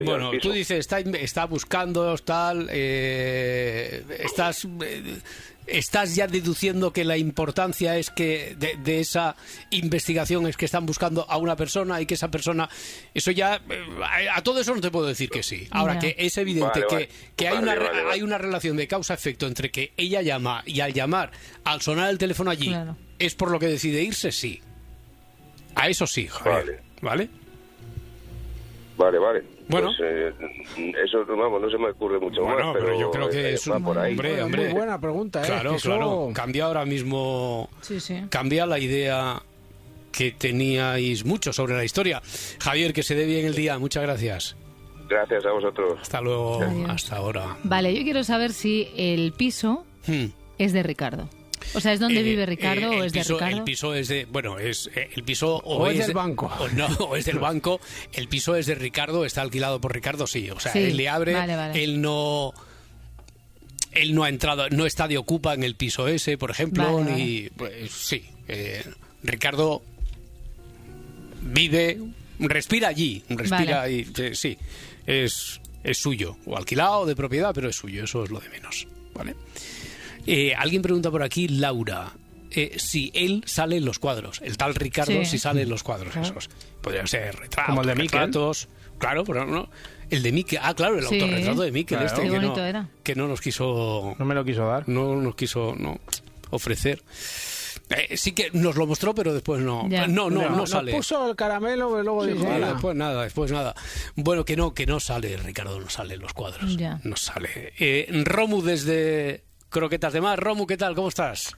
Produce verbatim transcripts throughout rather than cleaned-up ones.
Bueno, tú dices, está, está buscando, tal, eh, estás, eh, estás ya deduciendo que la importancia es que de, de esa investigación es que están buscando a una persona y que esa persona, eso ya, eh, a, a todo eso no te puedo decir que sí. Ahora, yeah. que es evidente vale, que, vale. que hay, vale, una, vale, vale. hay una relación de causa-efecto entre que ella llama y al llamar, al sonar el teléfono allí, claro. es por lo que decide irse, sí. A eso sí, Javier. ¿Vale? Vale, vale. Bueno, pues, eh, eso vamos, no se me ocurre mucho bueno, más, pero, pero yo creo que eh, es un, por ahí. Hombre, hombre. Muy buena pregunta, ¿eh? Claro, eso... claro. Cambia ahora mismo, sí, sí. cambia la idea que teníais mucho sobre la historia. Javier, que se dé bien el día. Muchas gracias. Gracias a vosotros. Hasta luego. Adiós. Hasta ahora. Vale, yo quiero saber si el piso hmm. es de Ricardo. O sea, ¿es donde eh, vive Ricardo eh, o es piso, de Ricardo? El piso es de... Bueno, es eh, el piso... O, o es, es del banco. O, no, o es del banco. El piso es de Ricardo, está alquilado por Ricardo, sí. O sea, sí, él le abre, vale, vale. él no... Él no ha entrado, no está de ocupa en el piso ese, por ejemplo, vale, ni... vale. Pues, sí, eh, Ricardo vive, respira allí, respira vale. y... Eh, sí, es, es suyo. O alquilado, de propiedad, pero es suyo, eso es lo de menos, ¿vale? Eh, alguien pregunta por aquí, Laura, eh, si él sale en los cuadros. El tal Ricardo, sí. si sale en los cuadros ¿Ah? esos. Podría ser retratos, como el de retratos. Claro, pero no. El de Miquel. Ah, claro, el sí. autorretrato de Miquel. Claro. Este Qué que bonito no, era. que no nos quiso... No me lo quiso dar. No nos quiso no, ofrecer. Eh, sí que nos lo mostró, pero después no. Ya. No, no, no, no sale. Nos puso el caramelo y luego sí, dijo... sí, Hola. después nada, después nada. Bueno, que no, que no sale, Ricardo, no sale en los cuadros. Ya. No sale. Eh, Romu desde... Croquetas de Mar. Romu, ¿qué tal? ¿Cómo estás?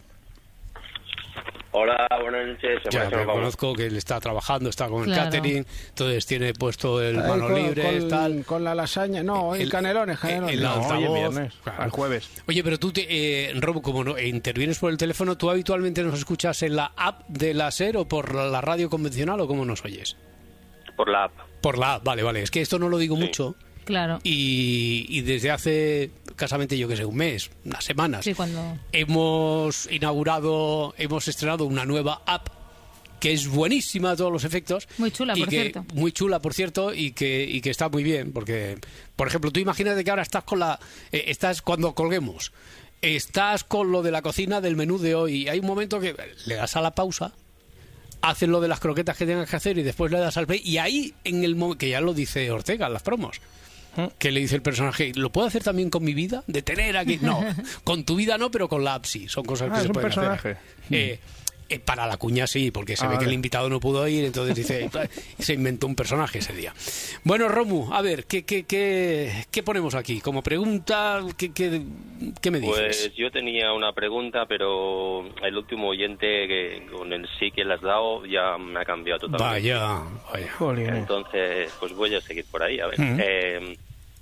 Hola, buenas noches. Ya, pero conozco que él está trabajando, está con claro. el catering, entonces tiene puesto el Ahí mano con, libre, con, tal. Con la lasaña, no, el, el canelones, canelones. El, el no, altavoz, hoy es viernes, claro. al jueves. Oye, pero tú, te, eh, Romu, como no, intervienes por el teléfono, ¿tú habitualmente nos escuchas en la app de la SER o por la radio convencional o cómo nos oyes? Por la app. Por la app, vale, vale. Es que esto no lo digo sí. mucho. Claro. Y, y desde hace, casamente, yo que sé, un mes, unas semanas, sí, cuando... hemos inaugurado, hemos estrenado una nueva app que es buenísima a todos los efectos. Muy chula, y por que, cierto. Muy chula, por cierto, y que, y que está muy bien, porque, por ejemplo, tú imagínate que ahora estás con la... Eh, estás cuando colguemos, estás con lo de la cocina del menú de hoy, y hay un momento que le das a la pausa, haces lo de las croquetas que tengas que hacer y después le das al play, y ahí, en el momento, que ya lo dice Ortega en las promos, que le dice el personaje, ¿lo puedo hacer también con mi vida? De tener aquí... No, con tu vida no, pero con la app sí. Son cosas ah, que es se un pueden personaje. hacer. Eh, eh, para la cuña sí, porque se ah, ve vale. que el invitado no pudo ir, entonces dice... se inventó un personaje ese día. Bueno, Romu, a ver, ¿qué, qué, qué, qué ponemos aquí? Como pregunta, ¿qué, qué, qué me dices? Pues yo tenía una pregunta, pero el último oyente que con el sí que le has dado ya me ha cambiado totalmente. Vaya, vaya. Jolín. Entonces, pues voy a seguir por ahí, a ver. Uh-huh. Eh...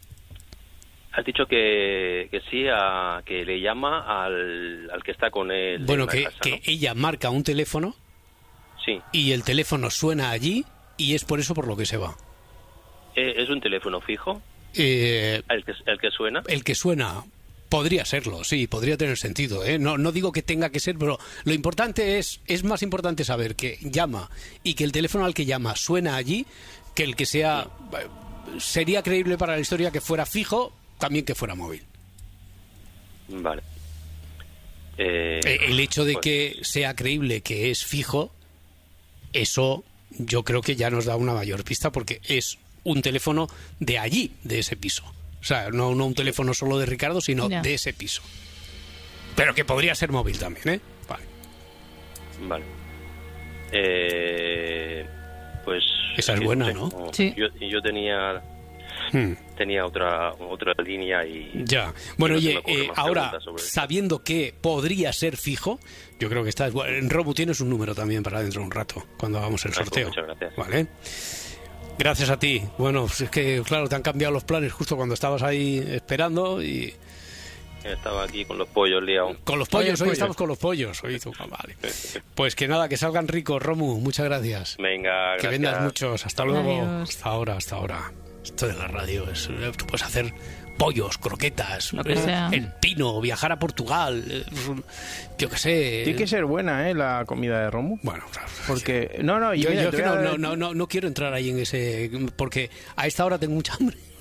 Has dicho que, que sí, a, que le llama al, al que está con él. Bueno, en la que, casa, que ¿no? ella marca un teléfono sí. y el teléfono suena allí y es por eso por lo que se va. Eh, ¿Es un teléfono fijo? Eh, ¿El que, el que suena? El que suena... Podría serlo, sí, podría tener sentido, ¿eh? No, no digo que tenga que ser, pero lo importante es, es más importante saber que llama y que el teléfono al que llama suena allí, que el que sea... Sería creíble para la historia que fuera fijo, también que fuera móvil. Vale. Eh, El hecho de pues... que sea creíble que es fijo, eso yo creo que ya nos da una mayor pista porque es un teléfono de allí, de ese piso. O sea, no, no un teléfono solo de Ricardo, sino ya. de ese piso. Pero que podría ser móvil también, ¿eh? Vale. Vale. Eh, pues... Esa es buena, ¿no? Como, sí. Yo, yo tenía... Hmm. Tenía otra otra línea y... Ya. Bueno, y no oye, eh, ahora, sabiendo que podría ser fijo, yo creo que estás... En Robu tienes un número también para dentro de un rato, cuando hagamos el sorteo. Muchas gracias. Vale. Gracias a ti. Bueno, es que, claro, te han cambiado los planes justo cuando estabas ahí esperando y... Estaba aquí con los pollos liados. Con los pollos, Oye, hoy pollo. estamos con los pollos. Hoy tú, vale. Pues que nada, que salgan ricos, Romu. Muchas gracias. Venga, que gracias. vendas muchos. Hasta luego. Adiós. Hasta ahora, hasta ahora. Esto de la radio, es, tú puedes hacer pollos, croquetas, Lo que sea. el pino, viajar a Portugal, eh, yo qué sé. Tiene que ser buena, ¿eh? La comida de Romo. Bueno, porque... No, no, yo, mira, yo te que voy a no, dar- no, no, no, no quiero entrar ahí en ese... Porque a esta hora tengo mucha hambre.